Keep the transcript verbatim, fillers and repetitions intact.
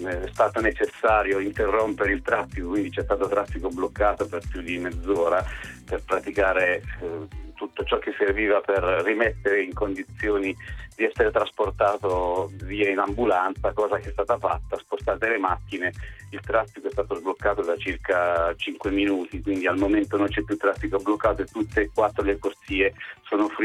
è stato necessario interrompere il traffico, quindi c'è stato traffico bloccato per più di mezz'ora per praticare eh, tutto ciò che serviva per rimettere in condizioni di essere trasportato via in ambulanza, cosa che è stata fatta, spostate le macchine, il traffico è stato sbloccato da circa cinque minuti, quindi al momento non c'è più traffico bloccato e tutte e quattro le corsie sono